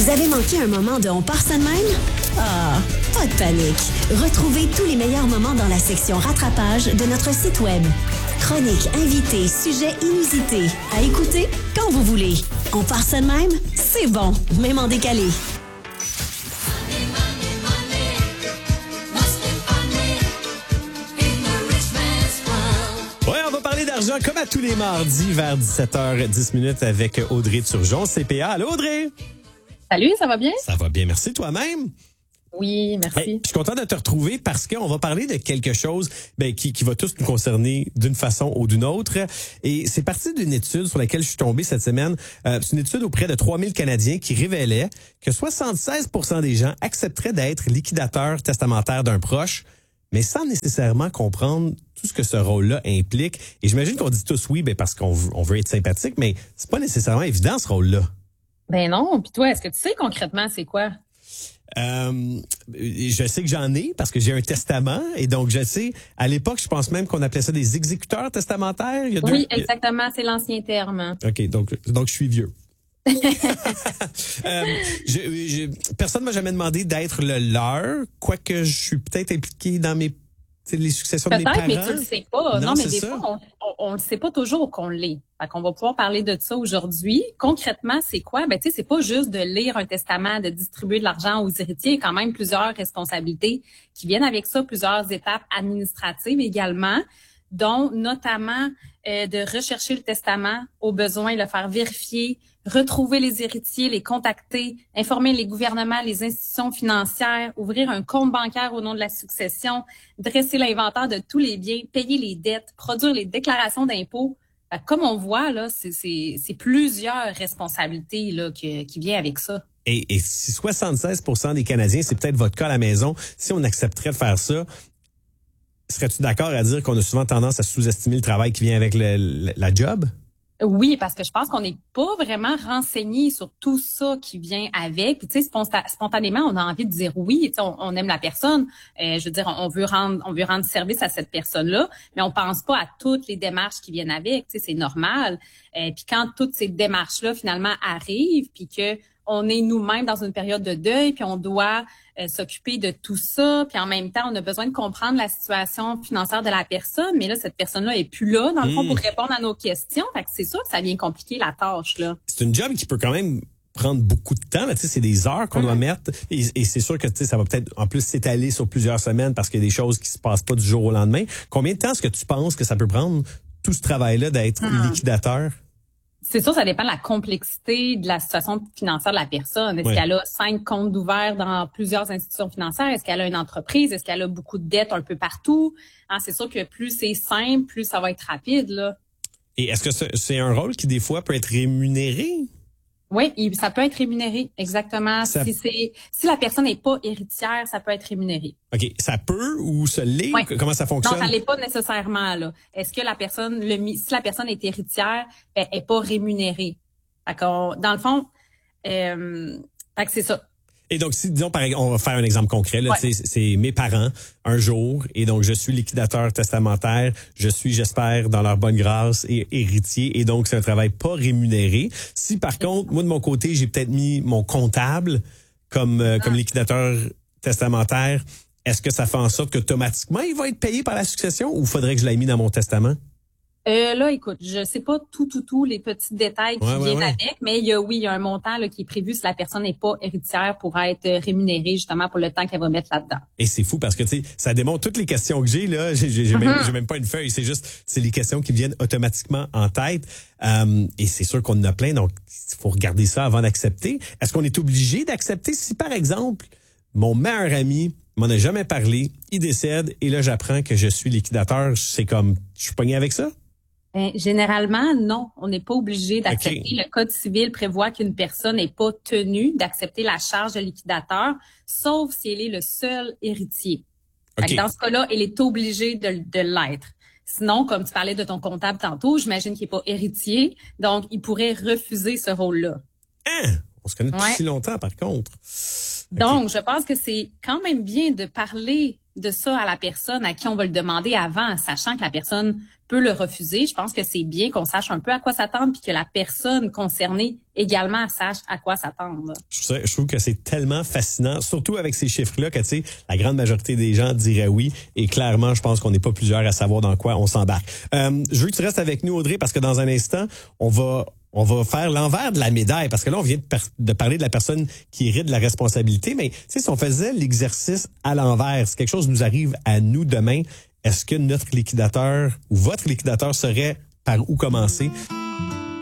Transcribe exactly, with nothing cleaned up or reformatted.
Vous avez manqué un moment de On part ça de même? Ah, pas de panique. Retrouvez tous les meilleurs moments dans la section rattrapage de notre site Web. Chroniques, invités, sujets inusités. À écouter quand vous voulez. On part ça de même? C'est bon, même en décalé. Ouais, on va parler d'argent comme à tous les mardis vers dix-sept heures dix avec Audrey Turgeon, C P A. Allô, Audrey? Salut, ça va bien? Ça va bien, merci. Toi-même? Oui, merci. Ben, je suis content de te retrouver parce qu'on va parler de quelque chose ben, qui, qui va tous nous concerner d'une façon ou d'une autre. Et c'est parti d'une étude sur laquelle je suis tombé cette semaine. Euh, c'est une étude auprès de trois mille Canadiens qui révélait que soixante-seize pour cent des gens accepteraient d'être liquidateur testamentaire d'un proche, mais sans nécessairement comprendre tout ce que ce rôle-là implique. Et j'imagine qu'on dit tous oui ben, parce qu'on veut, on veut être sympathique, mais c'est pas nécessairement évident ce rôle-là. Ben non. Puis toi, est-ce que tu sais concrètement c'est quoi? Euh, je sais que j'en ai parce que j'ai un testament et donc je sais, à l'époque, je pense même qu'on appelait ça des exécuteurs testamentaires. Il y a deux... Oui, exactement, c'est l'ancien terme. OK, donc donc je suis vieux. euh, je, je, personne m'a jamais demandé d'être le leur, quoique je suis peut-être impliqué dans mes les successions de mes parents. Peut-être, mais tu le sais pas. Non, non mais des ça. fois, on ne sait pas toujours qu'on l'est. Fait qu'on va pouvoir parler de ça aujourd'hui. Concrètement, c'est quoi? Ben, tu sais, c'est pas juste de lire un testament, de distribuer de l'argent aux héritiers. Il y a quand même plusieurs responsabilités qui viennent avec ça, plusieurs étapes administratives également, dont notamment euh, de rechercher le testament, au besoin, le faire vérifier, retrouver les héritiers, les contacter, informer les gouvernements, les institutions financières, ouvrir un compte bancaire au nom de la succession, dresser l'inventaire de tous les biens, payer les dettes, produire les déclarations d'impôts. Comme on voit, là, c'est, c'est, c'est plusieurs responsabilités là, que, qui viennent avec ça. Et, et si soixante-seize pour cent des Canadiens, c'est peut-être votre cas à la maison, si on accepterait de faire ça, serais-tu d'accord à dire qu'on a souvent tendance à sous-estimer le travail qui vient avec le, le, la job? Oui, parce que je pense qu'on n'est pas vraiment renseigné sur tout ça qui vient avec. Puis tu sais, spontanément, on a envie de dire oui. Tu sais, on, on aime la personne. Euh, je veux dire, on veut rendre, on veut rendre service à cette personne-là, mais on pense pas à toutes les démarches qui viennent avec. Tu sais, c'est normal. Euh, puis quand toutes ces démarches-là finalement arrivent, puis que on est nous-mêmes dans une période de deuil, puis on doit euh, s'occuper de tout ça, puis en même temps, on a besoin de comprendre la situation financière de la personne, mais là, cette personne-là est plus là, dans le fond, mmh. pour répondre à nos questions. Fait que c'est sûr que ça vient compliquer la tâche, là. C'est une job qui peut quand même prendre beaucoup de temps, là, tu sais, c'est des heures qu'on mmh. doit mettre, et, et c'est sûr que, tu sais, ça va peut-être en plus s'étaler sur plusieurs semaines parce qu'il y a des choses qui se passent pas du jour au lendemain. Combien de temps est-ce que tu penses que ça peut prendre, tout ce travail-là, d'être mmh. liquidateur? C'est sûr, ça dépend de la complexité de la situation financière de la personne. Est-ce oui. qu'elle a cinq comptes ouverts dans plusieurs institutions financières? Est-ce qu'elle a une entreprise? Est-ce qu'elle a beaucoup de dettes un peu partout? Hein, c'est sûr que plus c'est simple, plus ça va être rapide, là. Et est-ce que c'est un rôle qui, des fois, peut être rémunéré? Oui, ça peut être rémunéré, exactement. Ça... Si c'est si la personne n'est pas héritière, ça peut être rémunéré. OK. Ça peut ou ça l'est? Oui. Comment ça fonctionne? Non, ça l'est pas nécessairement, là. Est-ce que la personne, le, si la personne est héritière, elle est pas rémunérée? D'accord. Dans le fond, euh, fait que c'est ça. Et donc, si, disons, par exemple, on va faire un exemple concret, là, ouais. c'est mes parents, un jour, et donc je suis liquidateur testamentaire, je suis, j'espère, dans leur bonne grâce, et héritier, et donc c'est un travail pas rémunéré. Si, par contre, moi, de mon côté, j'ai peut-être mis mon comptable comme, euh, comme liquidateur testamentaire, est-ce que ça fait en sorte qu'automatiquement, il va être payé par la succession, ou faudrait que je l'aie mis dans mon testament? Euh, là, écoute, je sais pas tout, tout, tout les petits détails qui ouais, viennent ouais, ouais. avec, mais il y a, oui, il y a un montant là, qui est prévu si la personne n'est pas héritière pour être rémunérée justement pour le temps qu'elle va mettre là-dedans. Et c'est fou parce que tu sais, ça démontre toutes les questions que j'ai là. J'ai, j'ai, j'ai, même, j'ai même pas une feuille, c'est juste, c'est les questions qui viennent automatiquement en tête. Euh, et c'est sûr qu'on en a plein, donc il faut regarder ça avant d'accepter. Est-ce qu'on est obligé d'accepter si, par exemple, mon meilleur ami m'en a jamais parlé, il décède et là j'apprends que je suis liquidateur, c'est comme, je suis pogné avec ça? Ben, généralement, non. On n'est pas obligé d'accepter. Okay. Le Code civil prévoit qu'une personne n'est pas tenue d'accepter la charge de liquidateur, sauf si elle est le seul héritier. Okay. Dans ce cas-là, elle est obligée de, de l'être. Sinon, comme tu parlais de ton comptable tantôt, j'imagine qu'il n'est pas héritier, donc il pourrait refuser ce rôle-là. Hein? On se connaît depuis ouais. si longtemps, par contre. Donc, okay. je pense que c'est quand même bien de parler de ça à la personne à qui on va le demander avant, sachant que la personne peut le refuser. Je pense que c'est bien qu'on sache un peu à quoi s'attendre puis que la personne concernée également sache à quoi s'attendre. Je, je trouve que c'est tellement fascinant, surtout avec ces chiffres-là, que tu sais, la grande majorité des gens diraient oui. Et clairement, je pense qu'on n'est pas plusieurs à savoir dans quoi on s'embarque. Euh, je veux que tu restes avec nous, Audrey, parce que dans un instant, on va... On va faire l'envers de la médaille, parce que là, on vient de, par- de parler de la personne qui hérite de la responsabilité, mais tu sais, si on faisait l'exercice à l'envers, si quelque chose nous arrive à nous demain, est-ce que notre liquidateur ou votre liquidateur saurait par où commencer?